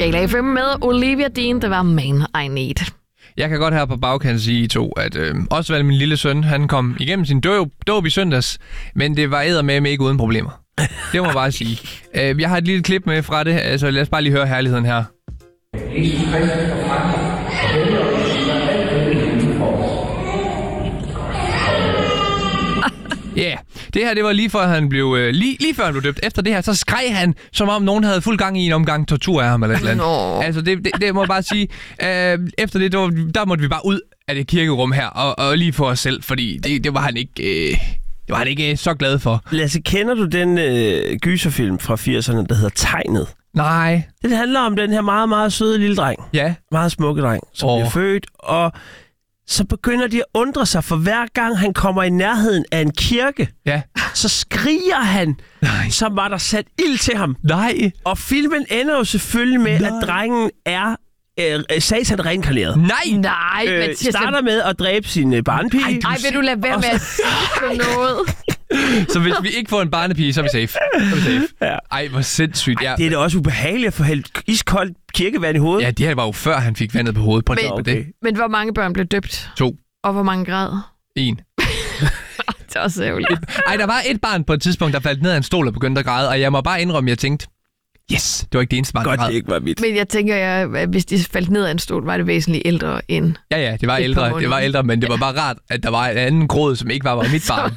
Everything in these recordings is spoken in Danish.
Skala FM med Olivia Dean, det var Man I Need. Jeg kan godt her på bagkant sige at Osvald, min lille søn, han kom igennem sin dåb i søndags, men det var eddermame ikke uden problemer. Det må jeg bare sige. Jeg har et lille klip med fra det, altså lad os bare lige høre herligheden her. Jesus Kristus og frelser, og vælger os, der alt det inden for os. Ja, det her, det var lige før han blev lige før han blev døbt. Efter det her, så skreg han, som om nogen havde fuld gang i en omgang tortur af ham eller et eller andet. Altså, det må jeg bare sige. Efter det, der måtte vi bare ud af det kirkerum her, og lige for os selv, fordi det var han ikke... Det var han ikke så glad for. Lasse, kender du den gyserfilm fra 80'erne, der hedder Tegnet? Nej. Det handler om den her meget, meget søde lille dreng. Ja. Meget smukke dreng, som bliver født, og så begynder de at undre sig, for hver gang han kommer i nærheden af en kirke, så skriger han, som var der sat ild til ham. Nej. Og filmen ender jo selvfølgelig med, at drengen er satan reinkarneret. Nej. Men starter med at dræbe sin barnepige. Ej, vil du lade være med at sige noget? Så hvis vi ikke får en barnepige, så er vi safe. Ja. Ej, hvor sindssygt. Ej, det er da også ubehageligt at få hældt iskoldt kirkevand i hovedet. Ja, det her var jo før, han fik vandet på hovedet. På det. Men hvor mange børn blev døbt? 2. Og hvor mange græd? 1. Det er også ærgerligt. Ej, der var et barn på et tidspunkt, der faldt ned af en stol og begyndte at græde, og jeg må bare indrømme, jeg tænkte, yes, det var ikke det eneste barn, der græd. Det ikke var mit. Men jeg tænker, at hvis de faldt ned af en stol, var det væsentligt ældre end... Ja, det var ældre. Det var ældre, men det var bare rart, at der var en anden gråd, som ikke var mit barn.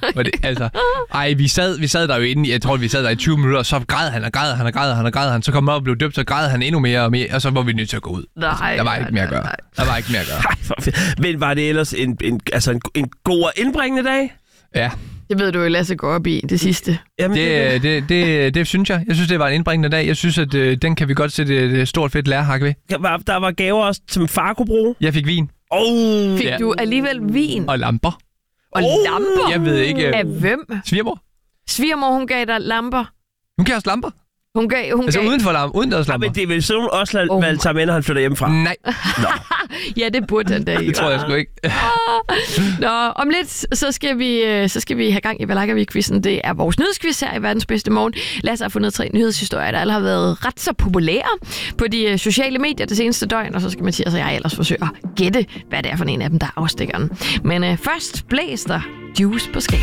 Vi sad der jo inde, jeg tror, vi sad der i 20 minutter, og så græd han. Så kom han op og blev døbt, så græd han endnu mere og mere, og så var vi nødt til at gå ud. Der var ikke mere at gøre. Men var det ellers en god og indbringende dag? Ja. Det ved du jo, Lasse går op i, det sidste. Jamen, det synes jeg. Jeg synes, det var en indbringende dag. Jeg synes, at den kan vi godt sætte et stort fedt lærhak ved. Der var gaver også, som far kunne bruge. Jeg fik vin. Fik du alligevel vin? Og lamper. Og lamper? Jeg ved ikke. Af hvem? Svigermor. Svigermor, hun gav dig lamper? Hun gav os lamper. Hun gav... Udendørs lamper. Men det er vel sådan, Osvald tager med, når han flytter hjemmefra? Nej. Ja, det burde den dag. Det tror jeg sgu ikke. Nå, om lidt, så skal vi have gang i Valaga-quizzen. Det er vores nyhedsquiz her i Verdens Bedste Morgen. Lasse har fundet 3 nyhedshistorier, der alle har været ret så populære på de sociale medier det seneste døgn, og så skal Mathias og jeg ellers forsøge at gætte, hvad det er for en af dem, der er afstikkeren. Men først blæs der Juice på Skala.